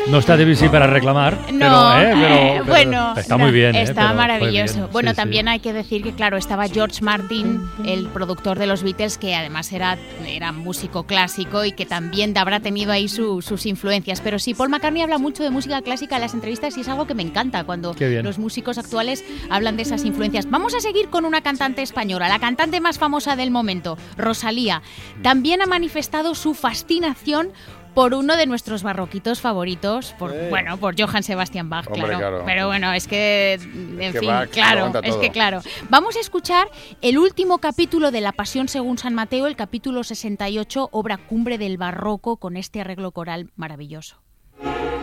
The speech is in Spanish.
No está Debussy para reclamar, pero bueno, está muy bien. Está maravilloso. Bien. Bueno, Sí, también hay que decir que, claro, estaba George Martin, el productor de los Beatles, que además era músico clásico y que también habrá tenido ahí sus influencias. Pero sí, Paul McCartney habla mucho de música clásica en las entrevistas y es algo que me encanta cuando los músicos actuales hablan de esas influencias. Vamos a seguir con una cantante española, la cantante más famosa del momento, Rosalía. También ha manifestado su fascinación por uno de nuestros barroquitos favoritos, por Johann Sebastian Bach, claro. Pero bueno, es que, en fin, Bach, claro. Vamos a escuchar el último capítulo de La Pasión según San Mateo, el capítulo 68, obra cumbre del barroco, con este arreglo coral maravilloso.